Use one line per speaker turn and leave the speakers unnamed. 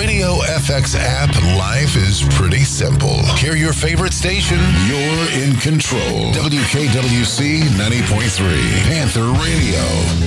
Radio FX app, life is pretty simple. Hear your favorite station. You're in control. WKWC 90.3, Panther Radio.